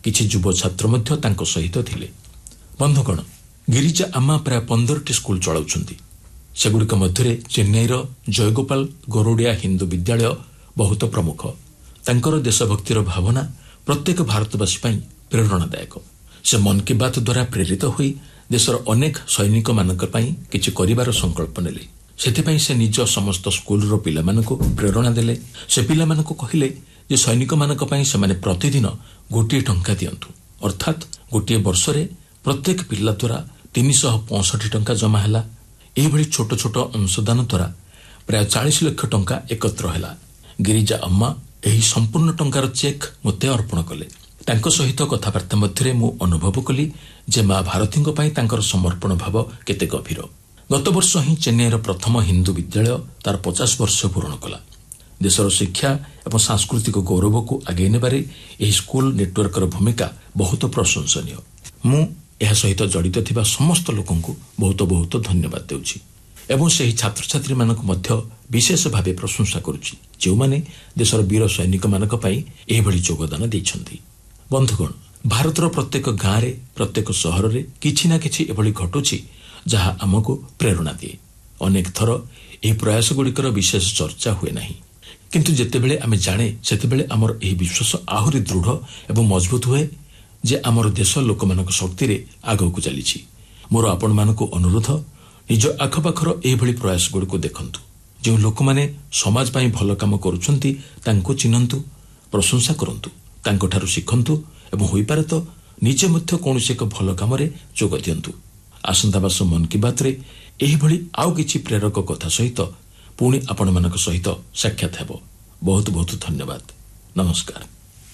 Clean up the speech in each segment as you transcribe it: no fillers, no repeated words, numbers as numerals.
किछि युव छात्र मध्य तांको सहित थिले। बंधुगण, गिरिजा आमा प्राय 15टी स्कूल चलाउछन्ती। सेगुड़िक मध्यरे चेन्नईर जयगोपाल गरोडिया हिंदू विद्यालय बहुत प्रमुख। तांकर देशभक्तिर भावना प्रत्येक भारतवासी पई प्रेरणादायक। से मन की बात द्वारा प्रेरित होई देशर अनेक सैनिक मानक पई किछि करिवार संकल्प नेले। सेथिपई से निज समस्त स्कूलर पिलामानकु प्रेरणा देले। से पिलामानकु कहिले जे सैनिक मानक पई सेमाने प्रतिदिन 1 टंका दियंतु, अर्थात गोटे वर्षरे प्रत्येक पिला द्वारा 365 टंका जमा हैला। एभली छोट छोट अंशदान द्वारा प्राय 40 लाख टंका एकत्र हैला। गिरिजा अम्मा एही संपूर्ण टंकार चेक मते अर्पण कले। तांको सहित कथाबार्ता मध्यरे मु अनुभव कली जे मां भारतीଙ୍କ ପାଇଁ तांकर समर्पण भाव केते गभीर। गत वर्ष ही चेन्नईर प्रथम हिंदू विद्यालय तार 50 वर्ष पूर्ण कला। देशर शिक्षा एवं सांस्कृतिक गौरव को आगे नेबारे एही स्कूल नेटवर्कर भूमिका बहुत प्रशंसनीय। मु एहा सहित जड़ित थिबा समस्त लोकंकु बहुत बहुत धन्यवाद देउछि एवं सही छात्र छात्री मानक मध्य विशेष भावे प्रशंसा करुछि जे माने देशर वीर सैनिक मानक पई एही भली योगदान दैछन्ती। बंधुगण, भारतर प्रत्येक गाँव रे प्रत्येक सहर रे किछि ना किछि एभली घटुछि जहा हमको प्रेरणा दिए। अनेक थर एही प्रयास गुड़िकर विशेष चर्चा हुए नाही, किंतु जेतेबेले आमे जाने सेतेबेले हमर एही विश्वास आहुरी दृढ़ एवं मजबूत हुए जे हमर देश लोकमानक शक्ति रे आगो को चलीछि। मोर आपण मानको अनुरोध, निज आखपाखर एही भली प्रयास गुड़िको देखंतु। जो लोक माने समाज पई भल काम करूछंती तांको चिन्हंतु, प्रशंसा करंतु, तांको ठारू शिखंतु एवं होई पारे तो निजे मध्य कोनोसी एक भल काम रे जोग दियंतु। आसंता वर्ष मन की बात रे एही भली आउ किछि प्रेरक कथा सहित पुणी आपण मानक सहित साक्षात हेबो। बहुत बहुत धन्यवाद। नमस्कार।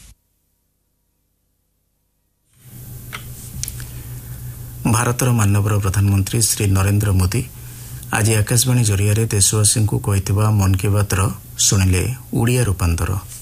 भारतर माननीय प्रधानमंत्री श्री नरेंद्र मोदी आज आकाशवाणी जरिया देशवासी को कही मन की बात शुणिले ओडिया रूपांतर।